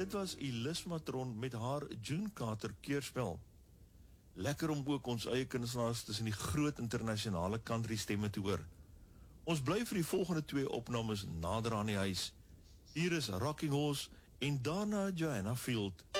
Dit was Elis Matron met haar June Carter keurspel. Lekker om ook ons eie kunstenaars tussen die groot internasionale country stemme te hoor. Ons bly vir die volgende 2 opnames nader aan die huis. Hier is Rocking Horse en daarna Joanna Field.